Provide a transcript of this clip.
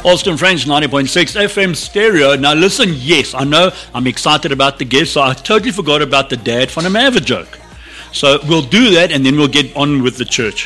Alston French 90.6 FM stereo. Now listen, yes, I know I'm excited about the guest, so I totally forgot about the Dad van der Merwe joke. So we'll do that and then we'll get on with the church.